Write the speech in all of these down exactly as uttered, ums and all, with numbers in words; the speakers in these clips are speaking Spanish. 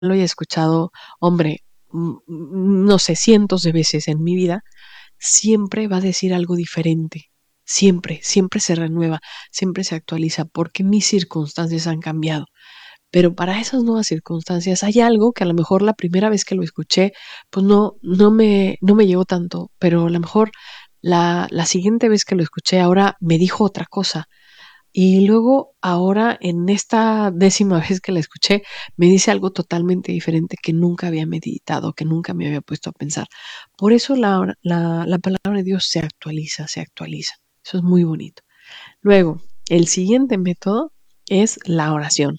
lo he escuchado, hombre, mm, mm, no sé, cientos de veces en mi vida, siempre va a decir algo diferente. Siempre, siempre se renueva, siempre se actualiza, porque mis circunstancias han cambiado. Pero para esas nuevas circunstancias hay algo que a lo mejor la primera vez que lo escuché, pues no, no me, no me llegó tanto, pero a lo mejor la, la siguiente vez que lo escuché ahora me dijo otra cosa. Y luego ahora en esta décima vez que la escuché, me dice algo totalmente diferente que nunca había meditado, que nunca me había puesto a pensar. Por eso la, la, la palabra de Dios se actualiza, se actualiza. Eso es muy bonito. Luego, el siguiente método es la oración.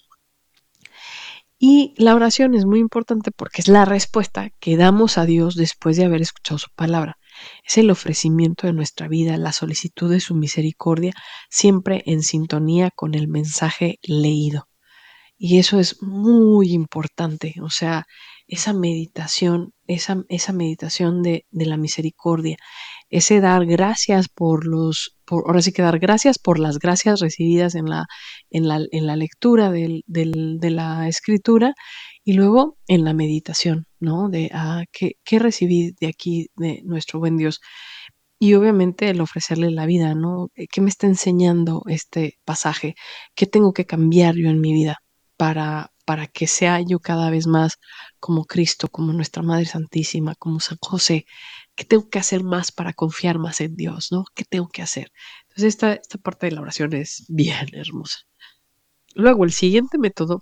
Y la oración es muy importante porque es la respuesta que damos a Dios después de haber escuchado su palabra. Es el ofrecimiento de nuestra vida, la solicitud de su misericordia, siempre en sintonía con el mensaje leído. Y eso es muy importante, o sea, esa meditación, esa, esa meditación de, de la misericordia, ese dar gracias por los, por, ahora sí que dar gracias por las gracias recibidas en la, en la, en la lectura del, del, de la escritura y luego en la meditación, ¿no? De ah, ¿qué, qué recibí de aquí de nuestro buen Dios? Y obviamente el ofrecerle la vida, ¿no? ¿Qué me está enseñando este pasaje? ¿Qué tengo que cambiar yo en mi vida para, para que sea yo cada vez más como Cristo, como nuestra Madre Santísima, como San José? ¿Qué tengo que hacer más para confiar más en Dios, ¿no? ¿Qué tengo que hacer? Entonces esta, esta parte de la oración es bien hermosa. Luego el siguiente método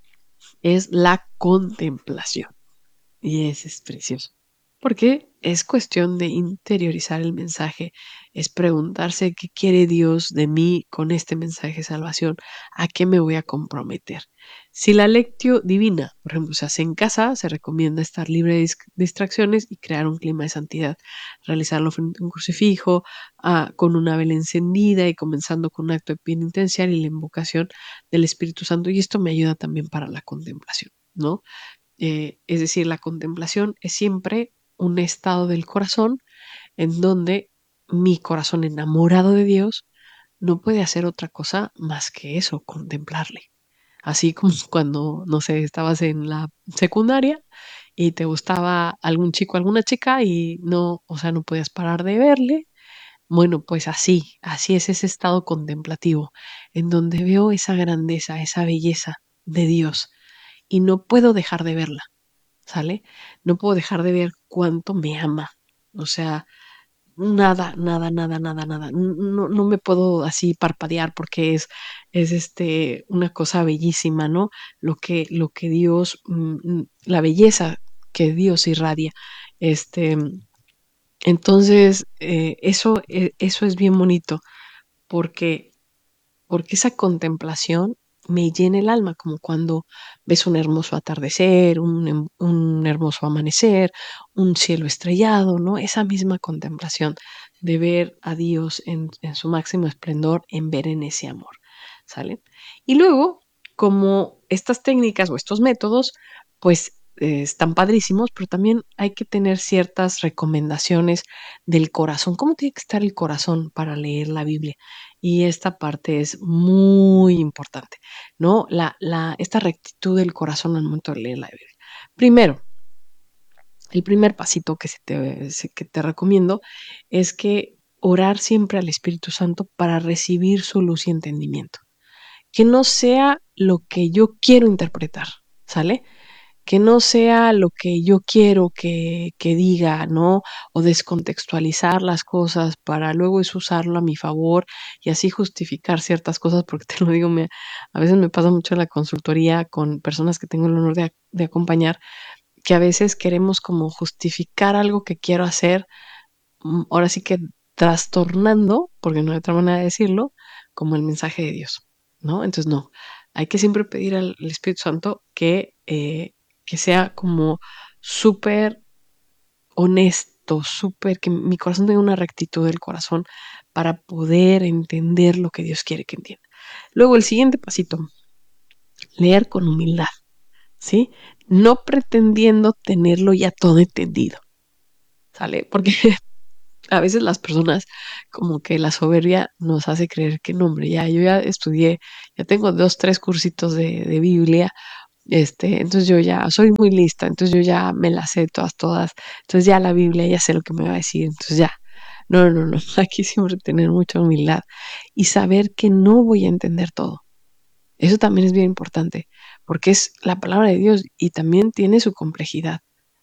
es la contemplación. Y ese es precioso. Porque es cuestión de interiorizar el mensaje, es preguntarse qué quiere Dios de mí con este mensaje de salvación, a qué me voy a comprometer. Si la lectio divina, por ejemplo, se hace en casa, se recomienda estar libre de distracciones y crear un clima de santidad, realizarlo frente a un crucifijo, uh, con una vela encendida y comenzando con un acto de penitencia y la invocación del Espíritu Santo. Y esto me ayuda también para la contemplación, ¿no? Eh, es decir, la contemplación es siempre un estado del corazón en donde mi corazón enamorado de Dios no puede hacer otra cosa más que eso, contemplarle. Así como cuando, no sé, estabas en la secundaria y te gustaba algún chico, alguna chica y no, o sea, no podías parar de verle. Bueno, pues así, así es ese estado contemplativo, en donde veo esa grandeza, esa belleza de Dios y no puedo dejar de verla. ¿Sale? No puedo dejar de ver cuánto me ama. O sea, nada, nada, nada, nada, nada. No, no me puedo así parpadear porque es, es este, una cosa bellísima, ¿no? Lo que, lo que Dios, mm, la belleza que Dios irradia. Este, entonces, eh, eso, eh, eso es bien bonito porque porque esa contemplación me llena el alma, como cuando ves un hermoso atardecer, un, un hermoso amanecer, un cielo estrellado, ¿no? Esa misma contemplación de ver a Dios en, en su máximo esplendor, en ver en ese amor, ¿sale? Y luego, como estas técnicas o estos métodos, pues eh, están padrísimos, pero también hay que tener ciertas recomendaciones del corazón. ¿Cómo tiene que estar el corazón para leer la Biblia? Y esta parte es muy importante, ¿no? La, la, esta rectitud del corazón al momento de leer la Biblia. Primero, el primer pasito que, se te, que te recomiendo es que orar siempre al Espíritu Santo para recibir su luz y entendimiento. Que no sea lo que yo quiero interpretar, ¿sale? Que no sea lo que yo quiero que, que diga, ¿no? O descontextualizar las cosas para luego es usarlo a mi favor y así justificar ciertas cosas, porque te lo digo, me, a veces me pasa mucho en la consultoría con personas que tengo el honor de, de acompañar, que a veces queremos como justificar algo que quiero hacer, ahora sí que trastornando, porque no hay otra manera de decirlo, como el mensaje de Dios, ¿no? Entonces, no, hay que siempre pedir al, al Espíritu Santo que, eh, que sea como súper honesto, súper, que mi corazón tenga una rectitud del corazón para poder entender lo que Dios quiere que entienda. Luego, el siguiente pasito, leer con humildad, ¿sí? No pretendiendo tenerlo ya todo entendido, ¿sale? Porque a veces las personas como que la soberbia nos hace creer que no, hombre, ya yo ya estudié, ya tengo dos, tres cursitos de, de Biblia, Este, entonces yo ya soy muy lista, entonces yo ya me las sé todas, todas. Entonces ya la Biblia ya sé lo que me va a decir, entonces ya. No, no, no. Aquí siempre tener mucha humildad y saber que no voy a entender todo. Eso también es bien importante, porque es la palabra de Dios y también tiene su complejidad.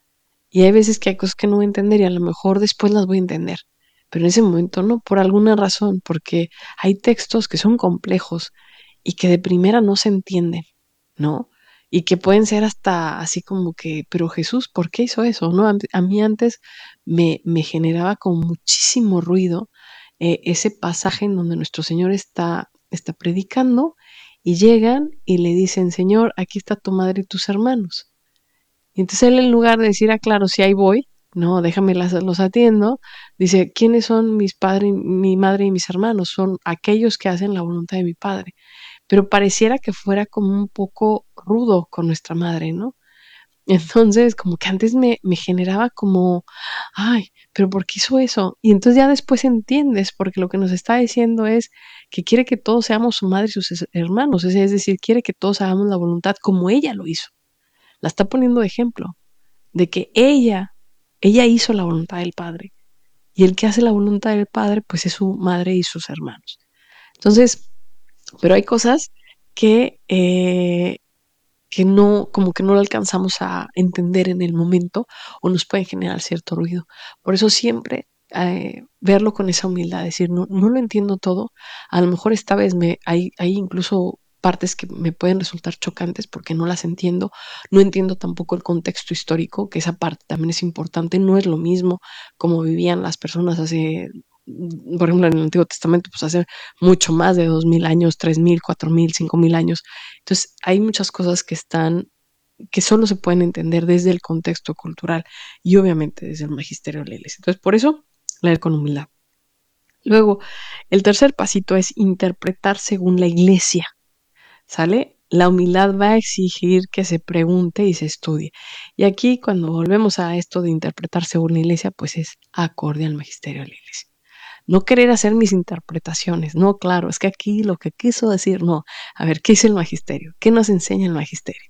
Y hay veces que hay cosas que no voy a entender y a lo mejor después las voy a entender, pero en ese momento no, por alguna razón, porque hay textos que son complejos y que de primera no se entienden, ¿no? Y que pueden ser hasta así como que, pero Jesús, ¿por qué hizo eso? ¿No? A, a mí antes me, me generaba con muchísimo ruido eh, ese pasaje en donde nuestro Señor está, está predicando y llegan y le dicen, Señor, aquí está tu madre y tus hermanos. Y entonces él en lugar de decir, ah, claro, si ahí voy, no, déjame las, los atiendo, dice, ¿quiénes son mis padres, mi madre y mis hermanos? Son aquellos que hacen la voluntad de mi padre. Pero pareciera que fuera como un poco rudo con nuestra madre, ¿no? Entonces, como que antes me, me generaba como, ay, pero ¿por qué hizo eso? Y entonces ya después entiendes, porque lo que nos está diciendo es que quiere que todos seamos su madre y sus hermanos, es decir, quiere que todos hagamos la voluntad como ella lo hizo. La está poniendo de ejemplo de que ella, ella hizo la voluntad del Padre. Y el que hace la voluntad del Padre, pues es su madre y sus hermanos. Entonces, pero hay cosas que, eh, que no, como que no lo alcanzamos a entender en el momento o nos pueden generar cierto ruido. Por eso siempre eh, verlo con esa humildad, decir, no, no lo entiendo todo, a lo mejor esta vez me, hay, hay incluso partes que me pueden resultar chocantes porque no las entiendo, no entiendo tampoco el contexto histórico, que esa parte también es importante, no es lo mismo como vivían las personas hace, por ejemplo, en el Antiguo Testamento, pues hace mucho más de dos mil años, tres mil, cuatro mil, cinco mil años. Entonces, hay muchas cosas que están, que solo se pueden entender desde el contexto cultural y obviamente desde el magisterio de la iglesia. Entonces, por eso, leer con humildad. Luego, el tercer pasito es interpretar según la iglesia, ¿sale? La humildad va a exigir que se pregunte y se estudie. Y aquí, cuando volvemos a esto de interpretar según la iglesia, pues es acorde al magisterio de la iglesia. No querer hacer mis interpretaciones, no, claro, es que aquí lo que quiso decir, no, a ver, ¿qué dice el magisterio? ¿Qué nos enseña el magisterio?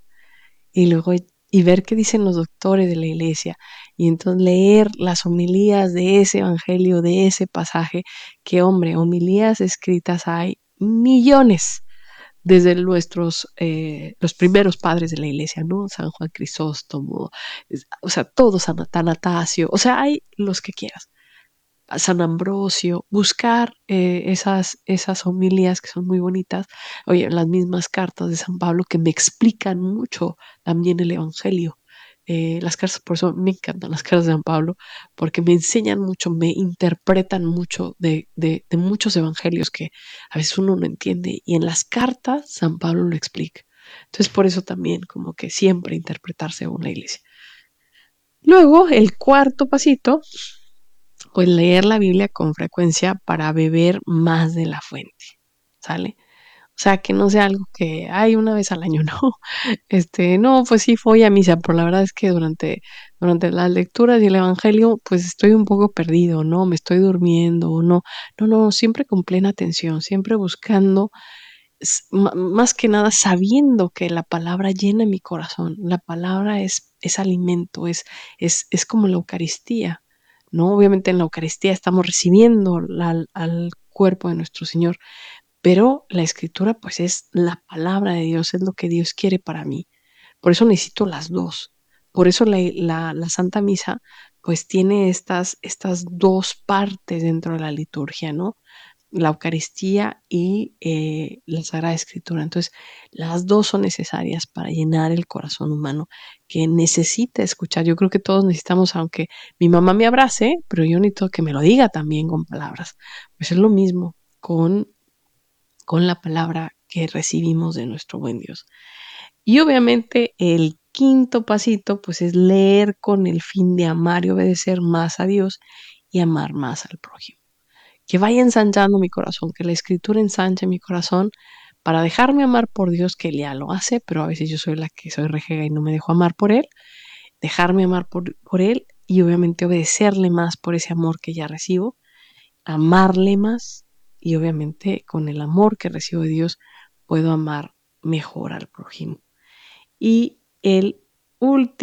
Y luego, y ver qué dicen los doctores de la iglesia, y entonces leer las homilías de ese evangelio, de ese pasaje, que hombre, homilías escritas hay millones, desde nuestros, eh, los primeros padres de la iglesia, ¿no? San Juan Crisóstomo, o sea, todos, San Atanasio, o sea, hay los que quieras. San Ambrosio, buscar eh, esas, esas homilías que son muy bonitas, oye, las mismas cartas de San Pablo que me explican mucho también el Evangelio. Eh, las cartas, por eso me encantan las cartas de San Pablo, porque me enseñan mucho, me interpretan mucho de, de, de muchos evangelios que a veces uno no entiende, y en las cartas San Pablo lo explica. Entonces, por eso también, como que siempre interpretar según la iglesia. Luego, el cuarto pasito, pues leer la Biblia con frecuencia para beber más de la fuente, ¿sale? O sea, que no sea algo que hay una vez al año, ¿no? Este, no, pues sí voy a misa, pero la verdad es que durante, durante las lecturas y el evangelio, pues estoy un poco perdido, ¿no? Me estoy durmiendo, o no. No, no, siempre con plena atención, siempre buscando, más que nada sabiendo que la palabra llena mi corazón. La palabra es, es alimento, es, es, es como la Eucaristía, ¿no? Obviamente en la Eucaristía estamos recibiendo la, al cuerpo de nuestro Señor, pero la escritura pues es la palabra de Dios, es lo que Dios quiere para mí. Por eso necesito las dos. Por eso la, la, la Santa Misa pues tiene estas, estas dos partes dentro de la liturgia, ¿no? La Eucaristía y eh, la Sagrada Escritura. Entonces, las dos son necesarias para llenar el corazón humano que necesita escuchar. Yo creo que todos necesitamos, aunque mi mamá me abrace, pero yo necesito que me lo diga también con palabras. Pues es lo mismo con, con la palabra que recibimos de nuestro buen Dios. Y obviamente el quinto pasito, pues es leer con el fin de amar y obedecer más a Dios y amar más al prójimo. Que vaya ensanchando mi corazón, que la escritura ensanche mi corazón para dejarme amar por Dios, que Él ya lo hace, pero a veces yo soy la que soy rejega y no me dejo amar por Él, dejarme amar por, por Él y obviamente obedecerle más por ese amor que ya recibo, amarle más y obviamente con el amor que recibo de Dios puedo amar mejor al prójimo. Y el último